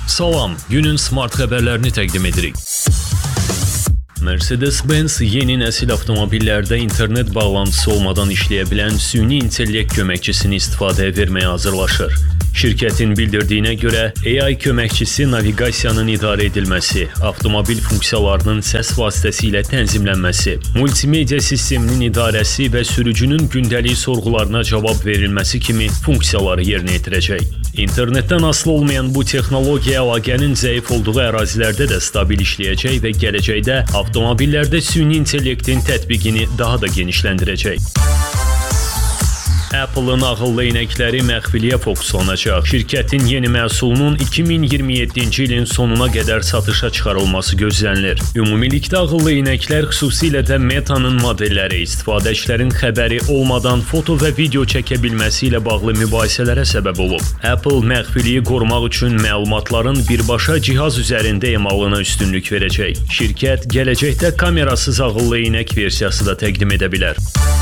Salam, günün smart xəbərlərini təqdim edirik. Mercedes-Benz yeni nəsil avtomobillərdə internet bağlantısı olmadan işləyə bilən süni intellekt köməkçisini istifadəyə verməyə hazırlaşır. Şirkətin bildirdiyinə görə AI köməkçisi naviqasiyanın idarə edilməsi, avtomobil funksiyalarının səs vasitəsilə tənzimlənməsi, multimedia sisteminin idarəsi və sürücünün gündəlik sorğularına cavab verilməsi kimi funksiyaları yerinə yetirəcək. İnternetdən asılı olmayan bu texnologiya əlaqənin zəif olduğu ərazilərdə də stabil işləyəcək və gələcəkdə avtomobillərdə süni intellektin tətbiqini daha da genişləndirəcək. Apple-ın ağıllı eynəkləri məxfiliyə fokuslanacaq. Şirkətin yeni məhsulunun 2027-ci ilin sonuna qədər satışa çıxarılması gözlənilir. Ümumilikdə ağıllı eynəklər xüsusilə də Meta'nın modelləri istifadəçilərin xəbəri olmadan foto və video çəkə bilməsi ilə bağlı mübahisələrə səbəb olub. Apple məxfiliyi qorumaq üçün məlumatların birbaşa cihaz üzərində emalına üstünlük verəcək. Şirkət gələcəkdə kamerasız ağıllı eynək versiyası da təqdim edə bilər.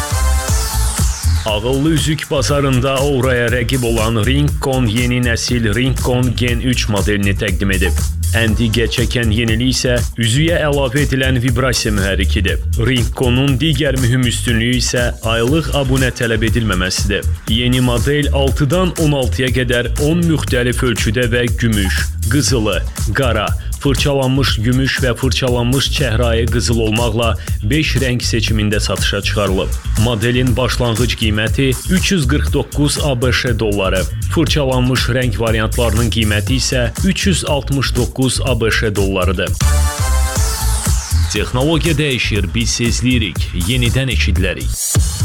Ağıllı üzük bazarında Aura'ya rəqib olan Ringcon yeni nəsil Ringcon Gen 3 modelini təqdim edib. Ən diqqət çəkən yenilik isə üzüyə əlavə edilən vibrasiya mühərrikidir. Ringcon'un digər mühüm üstünlüyü isə aylıq abunə tələb edilməməsidir. Yeni model 6-dan 16-ya qədər 10 müxtəlif ölçüdə və gümüş, qızılı, qara, fırçalanmış gümüş və fırçalanmış çəhrayı qızıl olmaqla 5 rəng seçimində satışa çıxarılıb. Modelin başlanğıc qiyməti 349 ABŞ dolları, fırçalanmış rəng variantlarının qiyməti isə 369 ABŞ dollarıdır. Texnologiya dəyişir, biz sezləyirik, yenidən eşidilərik.